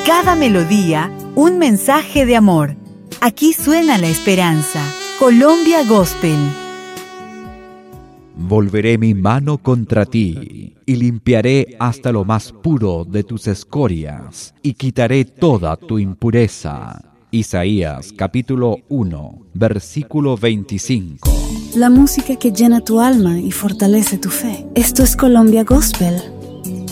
Cada melodía, un mensaje de amor. Aquí suena la esperanza. Colombia Gospel. Volveré mi mano contra ti, y limpiaré hasta lo más puro de tus escorias, y quitaré toda tu impureza. Isaías capítulo 1, versículo 25. La música que llena tu alma y fortalece tu fe. Esto es Colombia Gospel.